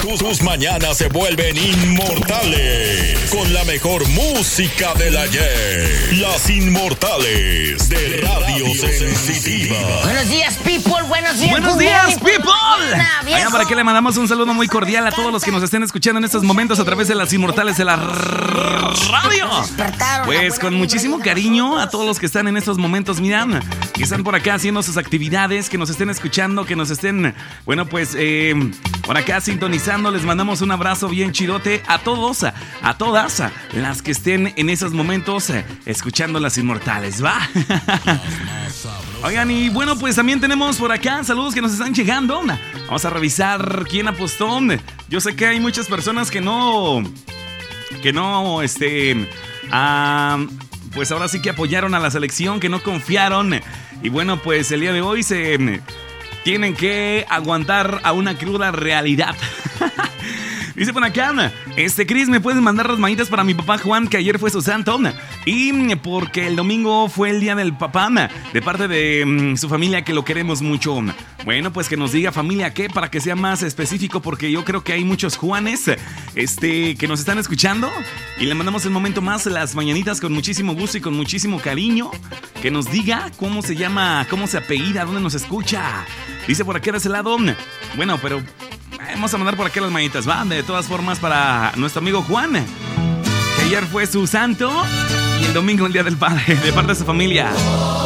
Tus mañanas se vuelven inmortales con la mejor música del ayer. Las Inmortales de Radio Sensitiva. Buenos días, people. Buenos días. Buenos días, people. Oigan, para que le mandamos un saludo muy cordial a todos los que nos estén escuchando en estos momentos a través de Las Inmortales de la radio. Pues con muchísimo cariño a todos los que están en estos momentos, miran, que están por acá haciendo sus actividades, que nos estén escuchando, que nos estén, bueno, pues por acá sintonizando. Les mandamos un abrazo bien chidote a todos, a todas las que estén en esos momentos escuchando Las Inmortales, ¿va? Oigan, y bueno, pues también tenemos por acá saludos que nos están llegando. Vamos a revisar quién apostó. Yo sé que hay muchas personas que no, pues ahora sí que apoyaron a la selección, que no confiaron. Y bueno, pues el día de hoy se tienen que aguantar a una cruda realidad. Dice por acá, Cris, ¿me puedes mandar las manitas para mi papá Juan, que ayer fue su santo? Y porque el domingo fue el día del papá, de parte de su familia, que lo queremos mucho. Bueno, pues que nos diga familia qué, para que sea más específico, porque yo creo que hay muchos Juanes que nos están escuchando. Y le mandamos el momento más las mañanitas con muchísimo gusto y con muchísimo cariño. Que nos diga cómo se llama, cómo se apellida, dónde nos escucha. Dice por aquí de ese lado. Bueno, pero vamos a mandar por aquí las manitas, ¿va? De todas formas, para nuestro amigo Juan, que ayer fue su santo y el domingo el día del padre, de parte de su familia.